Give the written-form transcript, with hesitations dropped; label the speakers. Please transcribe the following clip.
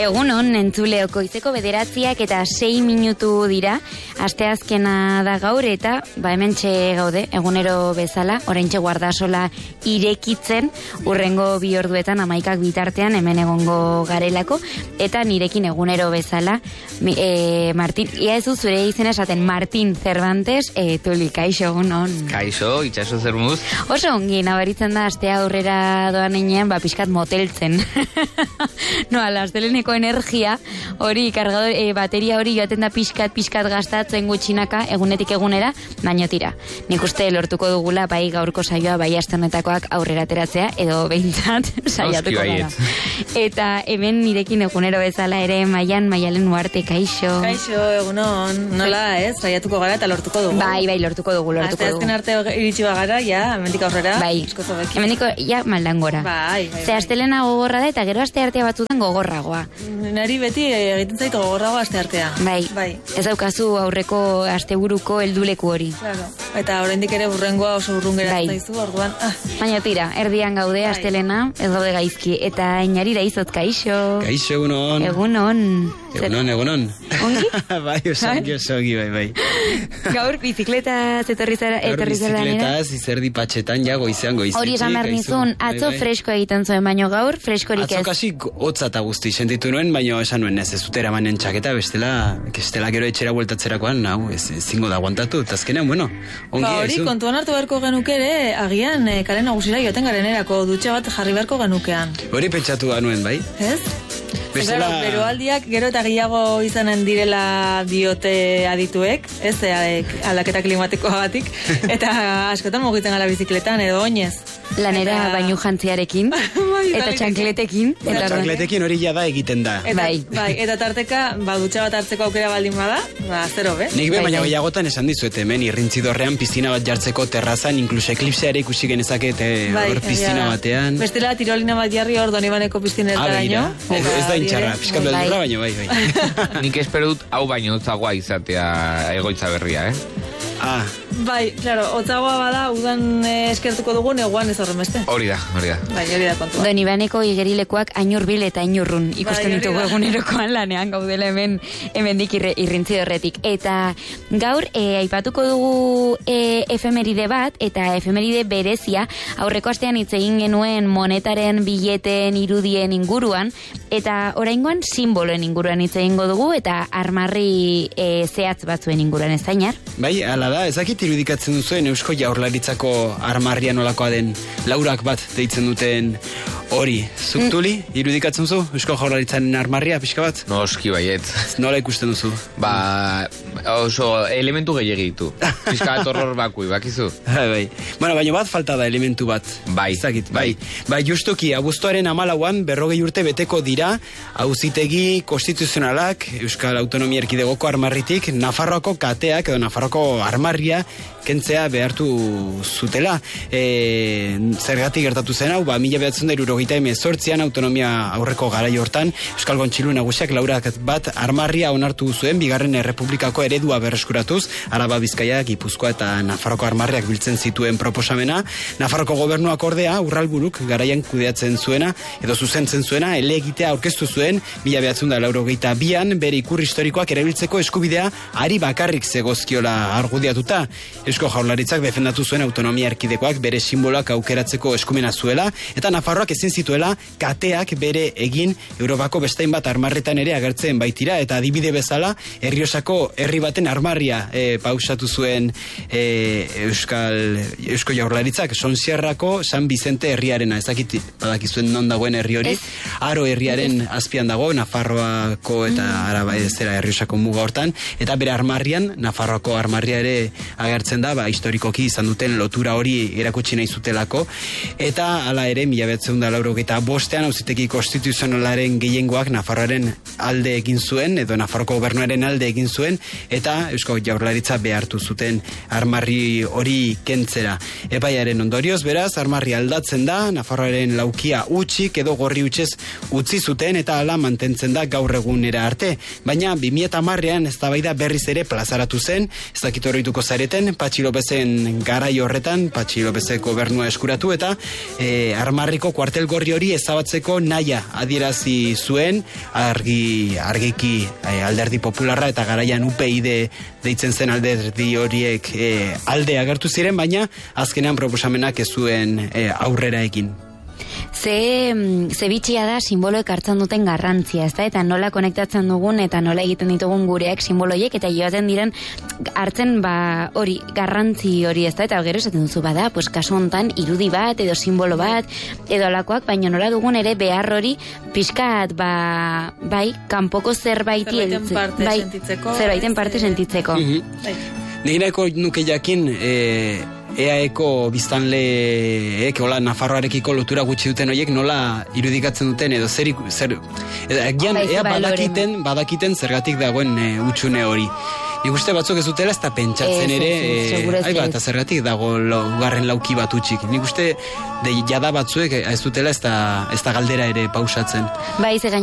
Speaker 1: Egunon, entzuleoko izeko 9 eta 6 minutu dira, asteazkena da gaur eta hementxe gaude, egunero bezala, oraintxe Guardasola irekitzen, urrengo 2 orduetan 11 bitartean hemen egongo garelako, eta nirekin egunero bezala, Martin, ia ez du zure izena esaten, Martin Cervantes, Tuli, kaixo, egunon.
Speaker 2: Kaixo, itxaso zer muz.
Speaker 1: Oso ongi, nabaritzen da, astea aurrera doan einean, pixkat moteltzen. No, alasdeleneko energia, hori, bateria hori joaten da pixkat gastatzen gutxinaka, egunetik egunera, baino tira. Nik uste lortuko dugula, bai gaurko saioa, bai astenetakoak aurrera ateratzea, edo behintzat saiatuko gara. Eta hemen nirekin egunero bezala ere Maialen Uarte, kaixo.
Speaker 3: Kaixo, egunon, nola ez, saiatuko gara eta lortuko dugu.
Speaker 1: Bai, lortuko dugu.
Speaker 3: Azken arte iritsi bagara, ja, hemendik aurrera, eskozobekin.
Speaker 1: Hemendiko, ja, maldan gora.
Speaker 3: Bai.
Speaker 1: Ze astelena gogorra da, eta gero aste artea batzutan gogorragoa.
Speaker 3: Nari beti egiten zaitu gogorragoa aste artea.
Speaker 1: Bai. Ez daukazu aurreko asteburuko helduleku hori.
Speaker 3: Claro. Eta oraindik ere burrengoa oso urrun geratzen zaizu, orduan.
Speaker 1: Baina tira, erdian gaude astelena, ez gaude gaizki. Eta Inari daizot, kaixo.
Speaker 4: Kaixo, egunon. Egunon.
Speaker 1: Ongi?
Speaker 4: Bai, osogi, bai.
Speaker 1: Gaur bizikleta etorri zara
Speaker 4: Bizikletaz, izerdi patxetan, ja, goizean.
Speaker 1: Hori esan behar nizun, atzo fresko egiten zuen, baino gaur freskorik ez.
Speaker 4: Atzo kasik hotza eta guzti sentitu nuen, baino esan nuen ez zutera manen txaketa, bestela gero etxera bueltatzerakoan, zingo da aguantatu, eta azkenean, bueno, ongi
Speaker 3: hori, kontuan hartu beharko genuke ere, agian kale nagusira joaten garenerako dutxa bat jarri beharko genukean.
Speaker 4: Hori pentsatu nuen, bai?
Speaker 3: Ez? Pero aldiak gero eta gehiago izanen direla diote adituek, ez aldaketa klimatikoagatik, eta askotan mugitzen gara bizikletan edo oinez.
Speaker 1: Lanera bainu jantziarekin, eta txankletekin.
Speaker 4: Eta txankletekin hori jada egiten da.
Speaker 3: Bai, eta tarteka, dutxa bat hartzeko aukera baldin bada, zero, be?
Speaker 4: Nik baina gehiagotan esan dizuet, hemen irrintzidorrean piztina bat jartzeko terrazan, inkluso eklipseare ikusi genezaket hor piztina batean.
Speaker 3: Bestela tirolina bat jarri hor Donibaneko piztinetaraino.
Speaker 4: Ez da intxarra, pizkatu eldurra baino, bai.
Speaker 2: Nik espero dut hau baino hotzagoa izatea egoitza berria,
Speaker 3: Bai, claro, hotzagoa bada, udan eskertuko dugu, neguan ez horren beste.
Speaker 2: Hori da.
Speaker 3: Bai, hori da kontua.
Speaker 1: Donibaneko igerilekoak ainurbil eta ainurrun ikusten ditugu egunerokoan lanean gaudela hemendik irrintzidorretik. Eta gaur, aipatuko dugu efemeride bat, eta efemeride berezia, aurreko astean hitz egin genuen monetaren, billeten, irudien inguruan, eta oraingoan simboloen inguruan hitz egingo dugu, eta armarri zehatz batzuen inguruan, ez zainar?
Speaker 4: Bai, ala da, ezakit irudikatzen duzuen Eusko Jaurlaritzako armarria nolakoa den laurak bat deitzen duten hori. Zuk Tuli, irudikatzen duzu Eusko Jaurlaritzaren armarria pixka bat?
Speaker 2: Noski baiet.
Speaker 4: Nola ikusten duzu?
Speaker 2: Oso elementu gehiagi ditu. Pixka bat horror bakui, bakizu?
Speaker 4: Bai. Bueno, baina bat falta da elementu bat.
Speaker 2: Bai.
Speaker 4: Ezakit, bai. Bai, justuki, abuztuaren 14an 40 urte beteko dira, auzitegi konstituzionalak Euskal Autonomia Erkidegoko armarritik Nafarroako kateak edo Nafarroako armarria kentzea behartu zutela. Zergatik gertatu zen hau, 1978an autonomia aurreko garai hortan Euskal Kontxilu Nagusiak laurak bat armarria onartu zuen, bigarren errepublikako eredua berreskuratuz, Araba, Bizkaia, Gipuzkoa eta Nafarroko armarriak biltzen zituen proposamena. Nafarroko gobernuak ordea Urralburuk garaian kudeatzen zuena edo zuzentzen zuena elegitea aurkeztu zuen 1982an bere ikur historikoak erabiltzeko eskubidea ari bakarrik zegozkiola argudiatuta. Eusko Jaurlaritzak defendatu zuen autonomia erkidekoak bere simboloak aukeratzeko eskumena zuela, eta Nafarroak ezin zituela kateak bere egin Europako bestein bat armarretan ere agertzen baitira, eta adibide bezala Erriosako herri baten armarria pausatu zuen Eusko Jaurlaritzak, Sonsierrako San Vicente herriarena, ezakit badakizuen non dagoen herri hori, Aro herriaren azpian dago, Nafarroako eta Araba ezera Erriosako muga hortan, eta bere armarrian, Nafarroako armarria ere agertzen da, historikoki izan duten lotura hori erakutsi nahi zutelako, eta hala ere 1985an auzitegi konstituzionalaren gehiengoak Nafarroaren alde egin zuen, edo Nafarroko gobernuaren alde egin zuen, eta Eusko Jaurlaritza behartu zuten armarri hori kentzera. Epaiaren ondorioz, beraz, armarri aldatzen da, Nafarroaren laukia utxik edo gorri utxez utzi zuten eta hala mantentzen da gaur egunera arte. Baina 2010ean eztabaida berriz ere plazaratu zen, ez dakit horreituko zareten, Patxi Lopezen garai horretan, Patxi Lopezek gobernua eskuratu eta Armarriko kuartel gorri hori ezabatzeko naia adierazi zuen, argiki alderdi popularra eta garaian UPyD deitzen zen alderdi horiek alde agertu ziren, baina azkenean proposamenak ez zuen aurrera egin.
Speaker 1: Ze bitxia da simboloek hartzen duten garrantzia, ezta? Eta nola konektatzen dugun eta nola egiten ditugun gureak simboloiek eta joaten diren hartzen hori garrantzi hori, ezta? Eta gero esaten duzu bada, pues kasu hontan irudi bat edo simbolo bat edo alakoak, baina nola dugun ere behar hori pixkat bai, kanpoko zerbaiti zerbaiten parte sentitzeko.
Speaker 4: Nireko nuke jakin EAeko biztanleek hola Nafarroarekiko lotura gutxi duten horiek nola irudikatzen duten edo agian ea badakiten zergatik dagoen utxune hori. Nik uste batzuk ez dutela ez da pentsatzen eta zergatik dago garren lauki bat utxik. Nik uste jada batzuek ez dutela ez da galdera ere pausatzen.
Speaker 1: Bai,